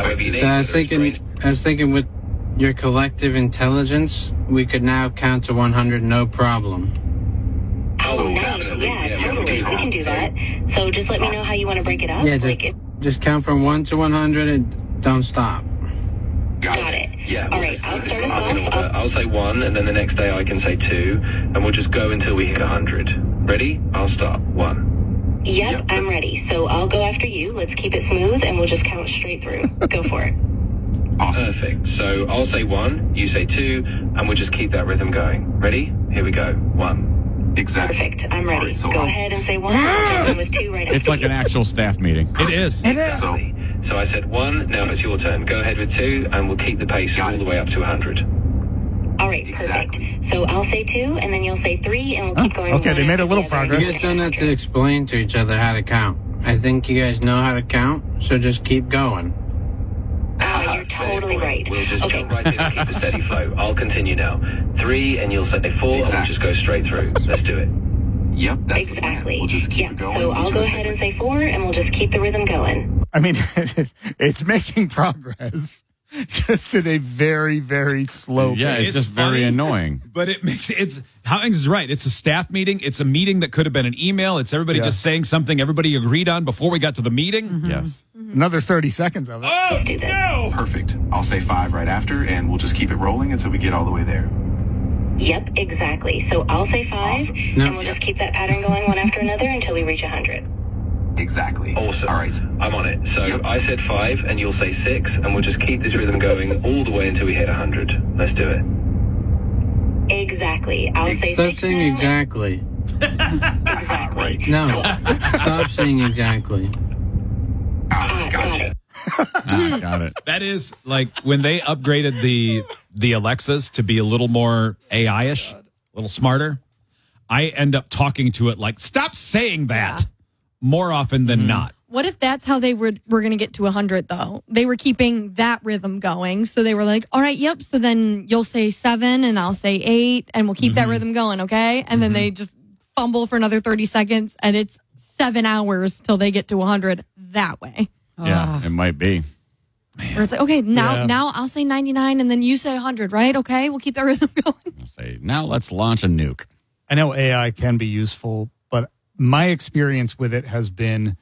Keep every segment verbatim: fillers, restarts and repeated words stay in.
however you So I was thinking, I was thinking with your collective intelligence, we could now count to one hundred, no problem. Oh, nice. Yeah, yeah, totally. We can do that. So just let me know how you want to break it up. Yeah, just, like if, just count from one to one hundred and don't stop. Got, got it. Yeah. All right, I'll start us off. off. I'll say one, and then the next day I can say two, and we'll just go until we hit one hundred. Ready? I'll start. One. Yep, yep, I'm ready. So I'll go after you. Let's keep it smooth, and we'll just count straight through. Go for it. Awesome. Perfect. So I'll say one, you say two, and we'll just keep that rhythm going. Ready? Here we go. One. Exactly. Perfect. I'm ready. Right, so go I'll... ahead and say one. I'll jump in with two right after It's like you. an actual staff meeting. It is. It is. So, so I said one, now it's your turn. Go ahead with two, and we'll keep the pace Got all it. the way up to one hundred. All right, exactly. perfect. So I'll say two, and then you'll say three, and we'll keep going. Okay, they made a little progress. You guys don't have to explain to each other how to count. I think you guys know how to count, so just keep going. Oh, you're totally right. We'll just okay. jump right in and keep the steady flow. I'll continue now. Three, and you'll say four, exactly. and we'll just go straight through. Let's do it. Yep, that's exactly. the plan. We'll just keep yep. it going. So I'll go ahead and say four, and we'll just keep the rhythm going. I mean, it's making progress, just at a very, very slow Yeah, pace. it's, it's just funny, very annoying. But it makes it's Howings is right. It's a staff meeting. It's a meeting that could have been an email. It's everybody yeah. just saying something everybody agreed on before we got to the meeting. Mm-hmm. Yes. Mm-hmm. Another thirty seconds of it. Oh, Let's do this. No! Perfect. I'll say five right after, and we'll just keep it rolling until we get all the way there. Yep, exactly. So I'll say five, awesome. no. and we'll just keep that pattern going one after another until we reach one hundred. Exactly. Awesome. All right. I'm on it. So yep. I said five, and you'll say six, and we'll just keep this rhythm going all the way until we hit one hundred. Let's do it. Exactly. I'll say Stop six saying now. exactly. Exactly. Right. No. Stop saying exactly. Ah, Ah, gotcha. got it. ah, got it. That is like when they upgraded the the Alexas to be a little more A I-ish, a little smarter. I end up talking to it like, stop saying that Yeah. more often than mm-hmm. not. What if that's how they were were going to get to one hundred, though? They were keeping that rhythm going. So they were like, all right, yep. So then you'll say seven and I'll say eight and we'll keep mm-hmm. that rhythm going, okay? And mm-hmm. then they just fumble for another thirty seconds and it's seven hours till they get to one hundred that way. Yeah, uh, it might be. Man. Or it's like, okay, now yeah. now I'll say ninety-nine and then you say one hundred, right? Okay, we'll keep that rhythm going. I'll say, now let's launch a nuke. I know A I can be useful, but my experience with it has been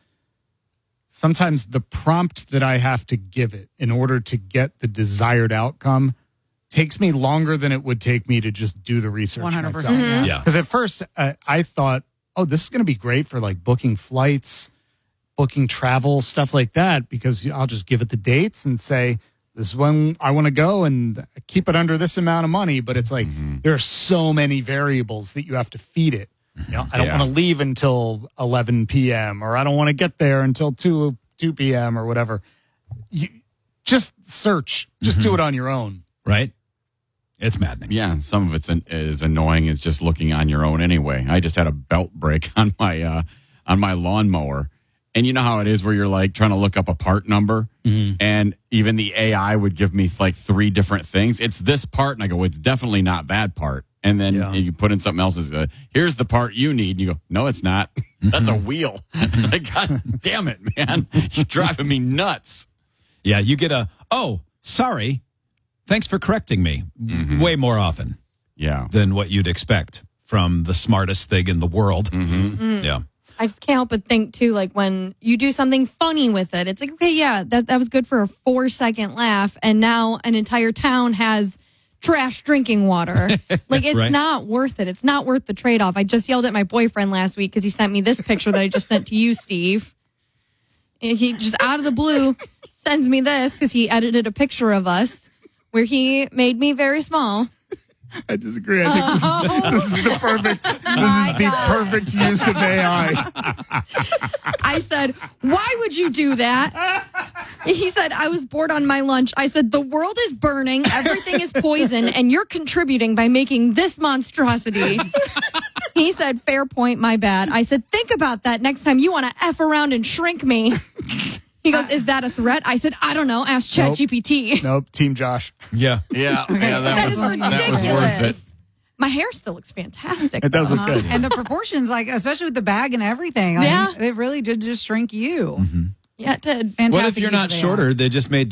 sometimes the prompt that I have to give it in order to get the desired outcome takes me longer than it would take me to just do the research one hundred percent, myself. mm-hmm. Yeah. Because at first uh, I thought, oh, this is going to be great for like booking flights, booking travel, stuff like that, because I'll just give it the dates and say, this is when I want to go and keep it under this amount of money. But it's like, mm-hmm. there are so many variables that you have to feed it. You know, I don't yeah. want to leave until eleven p.m. or I don't want to get there until two p.m. or whatever. You just search, just mm-hmm. do it on your own. Right. It's maddening. Yeah, some of it's an, is annoying. Is just looking on your own anyway. I just had a belt break on my uh, on my lawnmower, and you know how it is where you're like trying to look up a part number, mm-hmm. and even the A I would give me like three different things. It's this part, and I go, it's definitely not that part. And then yeah. you put in something else. As uh, here's the part you need. And you go, no, it's not. That's a wheel. Like, God damn it, man! You're driving me nuts. Yeah, you get a oh, sorry. Thanks for correcting me. Mm-hmm. Way more often, yeah, than what you'd expect from the smartest thing in the world. Mm-hmm. Mm. Yeah, I just can't help but think too, like when you do something funny with it, it's like, okay, yeah, that that was good for a four second laugh, and now an entire town has trash drinking water. Like, it's right. not worth it. It's not worth the trade off. I just yelled at my boyfriend last week because he sent me this picture that I just sent to you, Steve. And he just out of the blue sends me this because he edited a picture of us where he made me very small. I disagree. I think this, is, this is the perfect. This is the perfect use of A I. I said, "Why would you do that?" He said, "I was bored on my lunch." I said, "The world is burning, everything is poison, and you're contributing by making this monstrosity." He said, "Fair point, my bad." I said, "Think about that next time you want to f around and shrink me." He goes, "Is that a threat?" I said, "I don't know. Ask ChatGPT." Nope. nope. Team Josh. Yeah. Yeah. yeah that, that was, is ridiculous. That was worth it. My hair still looks fantastic. It does look uh-huh. good. And the proportions, like, especially with the bag and everything. Like, yeah. It really did just shrink you. Mm-hmm. Yeah, it did. Fantastic. What if you're not shorter? They just made